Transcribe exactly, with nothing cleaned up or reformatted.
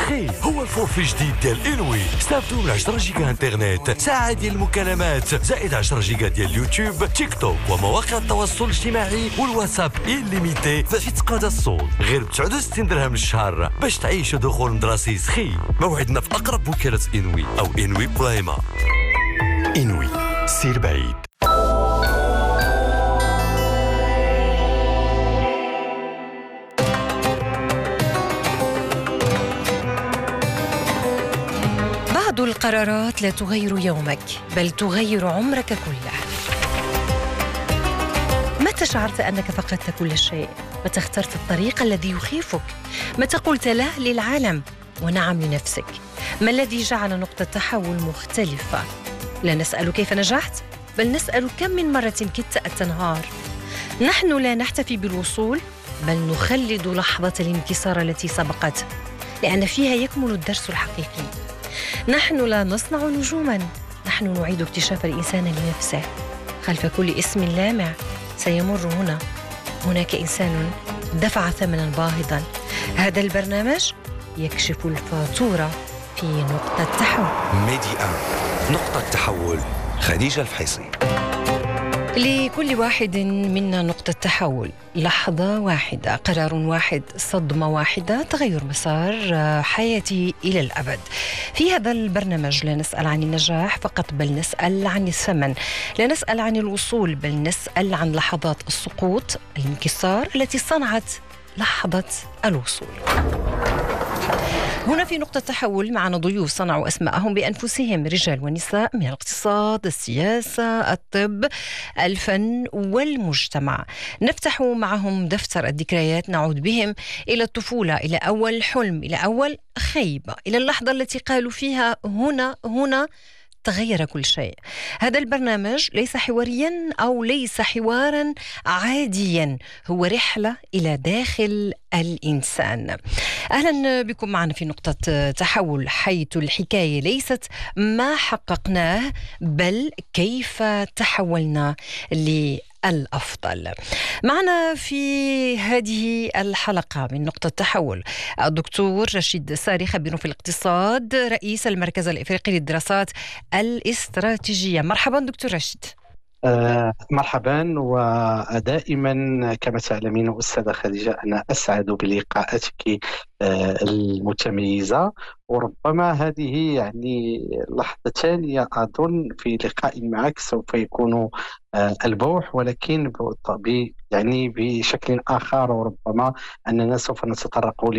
سخي هو الفورفي جديد ديال إنوي. استافدوا من عشرة جيجا انترنت، ساعة ديال المكالمات، زائد عشرة جيجا ديال اليوتيوب، تيك توك ومواقع التواصل الاجتماعي والواتساب إليميتي في تقاضى الصوت غير ب تسعة وستين درهم للشهر باش تعيشوا دخول دراسي سخي. موعدنا في أقرب وكالة إنوي أو إنوي برايما. إنوي، سير بعيد. بعض القرارات لا تغير يومك بل تغير عمرك كله. متى شعرت أنك فقدت كل شيء؟ متى اخترت الطريق الذي يخيفك؟ متى قلت لا للعالم ونعم لنفسك؟ ما الذي جعل نقطة تحول مختلفة؟ لا نسأل كيف نجحت بل نسأل كم من مرة كدت أن تنهار. نحن لا نحتفي بالوصول بل نخلد لحظة الانكسار التي سبقت، لأن فيها يكمن الدرس الحقيقي. نحن لا نصنع نجوما، نحن نعيد اكتشاف الإنسان لنفسه. خلف كل اسم لامع سيمر هنا هناك إنسان دفع ثمنا باهظا. هذا البرنامج يكشف الفاتورة في نقطة تحول. ميدي آن نقطة تحول. خديجة الفحيصي. لكل واحد منا نقطة تحول، لحظة واحدة، قرار واحد، صدمة واحدة، تغير مسار حياتي إلى الأبد. في هذا البرنامج لا نسأل عن النجاح فقط بل نسأل عن الثمن، لا نسأل عن الوصول بل نسأل عن لحظات السقوط، الانكسار التي صنعت لحظة الوصول. هنا في نقطة تحول معنا ضيوف صنعوا أسماءهم بأنفسهم، رجال ونساء من الاقتصاد، السياسة، الطب، الفن والمجتمع. نفتح معهم دفتر الذكريات، نعود بهم إلى الطفولة، إلى أول حلم، إلى أول خيبة، إلى اللحظة التي قالوا فيها هنا هنا تغير كل شيء. هذا البرنامج ليس حواريا أو ليس حوارا عاديا، هو رحلة إلى داخل الإنسان. أهلا بكم معنا في نقطة تحول، حيث الحكاية ليست ما حققناه بل كيف تحولنا للأفضل. معنا في هذه الحلقة من نقطة تحول الدكتور رشيد ساري، خبير في الاقتصاد، رئيس المركز الإفريقي للدراسات الاستراتيجية. مرحبا دكتور رشيد. آه مرحبا، ودائما كما تعلمين أستاذة خديجة أنا أسعد بلقاءاتك آه المتميزة، وربما هذه يعني لحظة ثانية أظن في لقاء معك سوف يكون آه البوح، ولكن يعني بشكل آخر، وربما أننا سوف نتطرق